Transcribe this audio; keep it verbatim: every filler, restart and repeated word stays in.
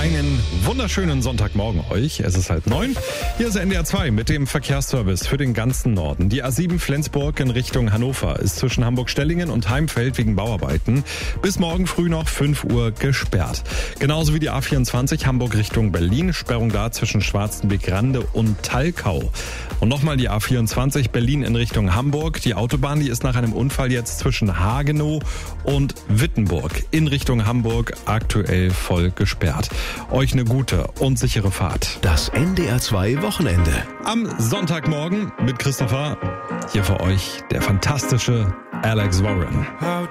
Einen wunderschönen Sonntagmorgen euch. Es ist halb neun. Hier ist N D R zwei mit dem Verkehrsservice für den ganzen Norden. Die A sieben Flensburg in Richtung Hannover ist zwischen Hamburg-Stellingen und Heimfeld wegen Bauarbeiten bis morgen früh noch fünf Uhr gesperrt. Genauso wie die A vierundzwanzig Hamburg Richtung Berlin. Sperrung da zwischen Schwarzenbeck-Rande und Talkau. Und nochmal die A vierundzwanzig Berlin in Richtung Hamburg. Die Autobahn, die ist nach einem Unfall jetzt zwischen Hagenow und Wittenburg in Richtung Hamburg aktuell voll gesperrt. Euch eine gute und sichere Fahrt. Das N D R zwei Wochenende. Am Sonntagmorgen mit Christopher. Hier für euch der fantastische Alex Warren.